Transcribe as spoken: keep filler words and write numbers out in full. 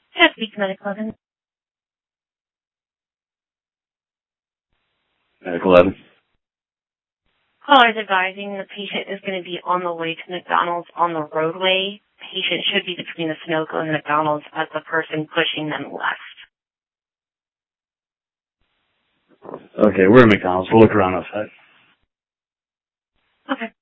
Chesapeake Medical eleven. Medical eleven. Caller is advising the patient is going to be on the way to McDonald's on the roadway. Patient should be between the Sunoco and the McDonald's as the person pushing them left. Okay, we're at McDonald's. We'll look around outside. Okay.